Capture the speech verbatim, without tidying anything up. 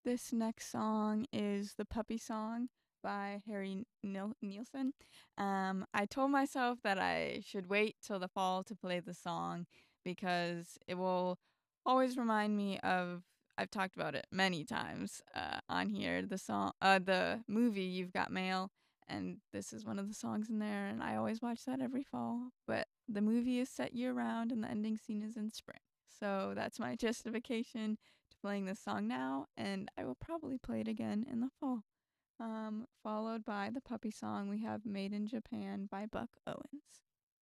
This next song is The Puppy Song by Harry Nil- Nielsen. Um, I told myself that I should wait till the fall to play the song because it will always remind me of. I've talked about it many times uh, on here. The song, uh, the movie You've Got Mail, and this is one of the songs in there. And I always watch that every fall. But the movie is set year round, and the ending scene is in spring. So that's my justification to playing this song now, and I will probably play it again in the fall. Um, followed by the puppy song, we have Made in Japan by Buck Owens.